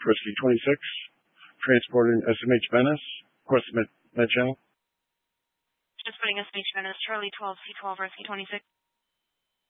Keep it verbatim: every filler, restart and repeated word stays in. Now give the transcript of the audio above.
Whiskey twenty-six, transporting S M H Venice, across the Med, Med Channel. Just putting S M H Venice, Charlie twelve, C twelve, Whiskey twenty-six.